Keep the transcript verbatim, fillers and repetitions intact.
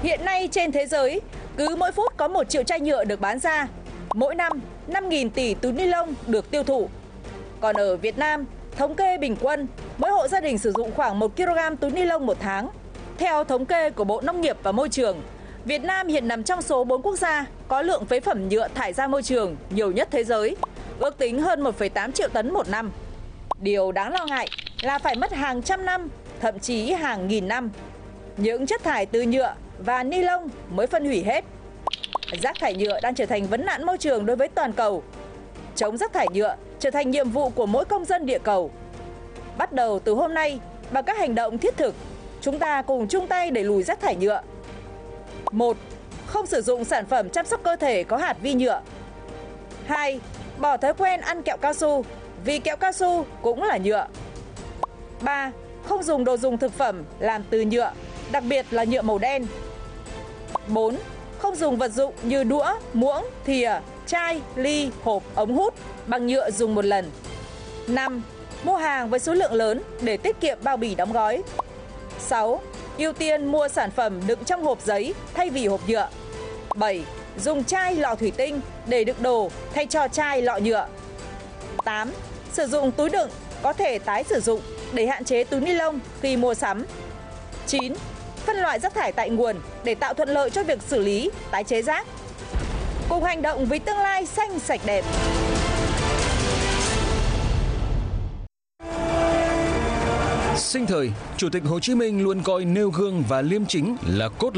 Hiện nay trên thế giới, cứ mỗi phút có một triệu chai nhựa được bán ra. Mỗi năm, năm nghìn tỷ túi ni lông được tiêu thụ. Còn ở Việt Nam, thống kê bình quân, mỗi hộ gia đình sử dụng khoảng một ki lô gam túi ni lông một tháng. Theo thống kê của Bộ Nông nghiệp và Môi trường, Việt Nam hiện nằm trong số bốn quốc gia có lượng phế phẩm nhựa thải ra môi trường nhiều nhất thế giới, ước tính hơn một phẩy tám triệu tấn một năm. Điều đáng lo ngại là phải mất hàng trăm năm, thậm chí hàng nghìn năm, những chất thải từ nhựa và ni lông mới phân hủy hết. Rác thải nhựa đang trở thành vấn nạn môi trường đối với toàn cầu. Chống rác thải nhựa trở thành nhiệm vụ của mỗi công dân địa cầu. Bắt đầu từ hôm nay, bằng các hành động thiết thực, chúng ta cùng chung tay đẩy lùi rác thải nhựa. một. Không sử dụng sản phẩm chăm sóc cơ thể có hạt vi nhựa. hai. Bỏ thói quen ăn kẹo cao su, vì kẹo cao su cũng là nhựa. ba. Không dùng đồ dùng thực phẩm làm từ nhựa, đặc biệt là nhựa màu đen. bốn. Không dùng vật dụng như đũa, muỗng, thìa, chai, ly, hộp, ống hút bằng nhựa dùng một lần. năm. Mua hàng với số lượng lớn để tiết kiệm bao bì đóng gói. sáu. Ưu tiên mua sản phẩm đựng trong hộp giấy thay vì hộp nhựa. bảy. Dùng chai lọ thủy tinh để đựng đồ thay cho chai lọ nhựa. tám. Sử dụng túi đựng có thể tái sử dụng để hạn chế túi ni lông khi mua sắm. chín. Phân loại rác thải tại nguồn để tạo thuận lợi cho việc xử lý, tái chế rác. Cùng hành động vì tương lai xanh sạch đẹp. Sinh thời, Chủ tịch Hồ Chí Minh luôn coi nêu gương và liêm chính là cốt